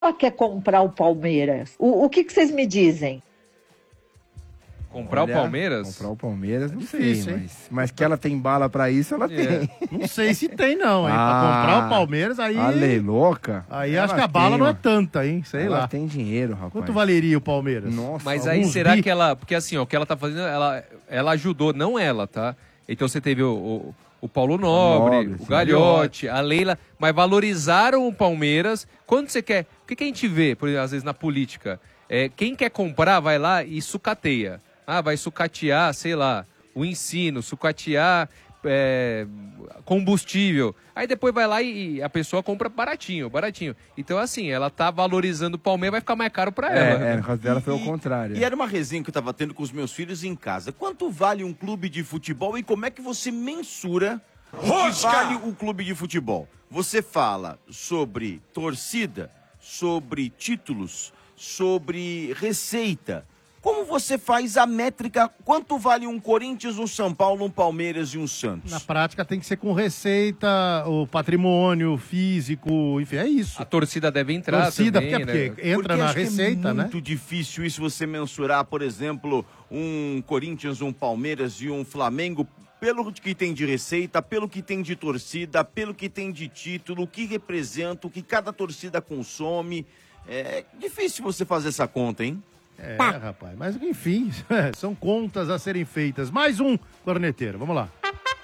ela quer comprar o Palmeiras? O que vocês me dizem? Comprar o Palmeiras? Comprar o Palmeiras, não difícil, sei, hein? mas que ela tem bala pra isso, ela tem. Não sei se tem não, hein? Pra comprar o Palmeiras, aí... A lei louca. Aí acho que a bala não é tanta, hein? Sei ela lá. tem dinheiro, rapaz. Quanto valeria o Palmeiras? Nossa. Mas aí será que ela... Porque assim, ó, o que ela tá fazendo, ela ajudou, não ela, tá? Então você teve o Paulo Nobre, o Gagliotti, a Leila, mas valorizaram o Palmeiras. Quando você quer... O que a gente vê, por exemplo, às vezes na política? Quem quer comprar vai lá e sucateia. Vai sucatear, sei lá, o ensino, sucatear combustível. Aí depois vai lá e a pessoa compra baratinho. Então, assim, ela tá valorizando o Palmeiras, vai ficar mais caro pra ela. No caso dela foi o contrário. E era uma resenha que eu tava tendo com os meus filhos em casa. Quanto vale um clube de futebol e como é que você mensura o que vale um clube de futebol? Você fala sobre torcida, sobre títulos, sobre receita. Como você faz a métrica? Quanto vale um Corinthians, um São Paulo, um Palmeiras e um Santos? Na prática tem que ser com receita, o patrimônio físico, enfim, é isso. A torcida deve entrar torcida, também, porque né? entra na receita, né? É muito difícil isso você mensurar, por exemplo, um Corinthians, um Palmeiras e um Flamengo, pelo que tem de receita, pelo que tem de torcida, pelo que tem de título, o que representa, o que cada torcida consome. É difícil você fazer essa conta, hein? Rapaz, mas enfim, são contas a serem feitas. Mais um corneteiro, vamos lá.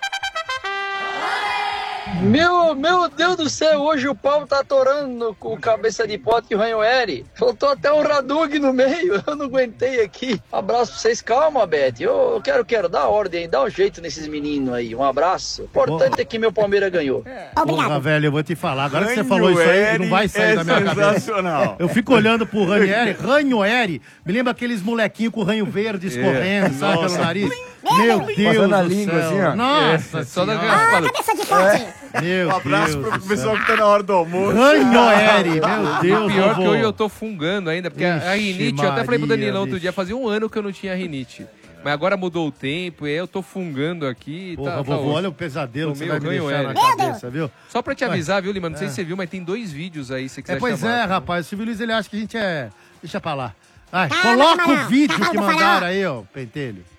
Meu Deus do céu, hoje o pau tá atorando com o cabeça de pote e o Ranhoeri. Faltou até um Radug no meio, eu não aguentei aqui. Abraço pra vocês, calma, Beth. Eu quero dar ordem, dá um jeito nesses meninos aí. Um abraço. Importante é que meu Palmeiras ganhou. Porra, velho, eu vou te falar. Agora que você falou isso aí, não vai sair da minha cabeça. Eu fico olhando pro Ranhoeri. Me lembra aqueles molequinhos com o ranho verde escorrendo, sabe, pelo nariz? Meu Deus passando a do língua céu. assim, ó. Nossa Só da cabeça de pote. Meu Um abraço Deus pro do pessoal céu. que tá na hora do almoço. Ranhoeri, meu Deus. Pior que vovô. hoje eu tô fungando ainda, porque a rinite, eu até falei pro Danilão outro dia, fazia um ano que eu não tinha rinite. Mas agora mudou o tempo, e aí eu tô fungando aqui. Porra, vovô, olha o pesadelo que você vai me Tomei o deixar na Ranhoeri. cabeça, viu? Só pra te avisar, viu, Lima? Não sei se você viu, mas tem 2 vídeos aí, se você quiser Pois chamar. rapaz, o Silvio Luiz, ele acha que a gente é... Deixa pra lá. Coloca o vídeo que mandaram aí, ó, Pentelho.